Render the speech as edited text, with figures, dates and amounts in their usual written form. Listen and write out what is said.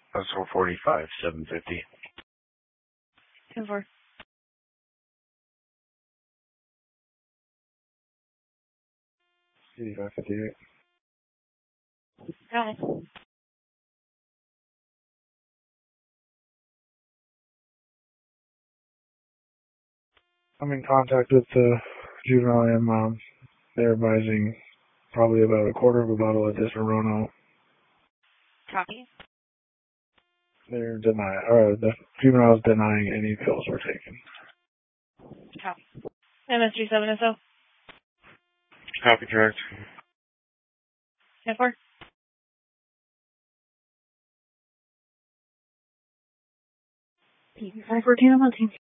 That's 445, 750. 10-4. $85.58. Got it. I'm in contact with the juvenile and mom. They're advising probably about a quarter of a bottle of Disaronno. Copy. They're the juvenile's denying any pills were taken. Copy. MS37SO. Copy, direct. 10-4. P514 on my team.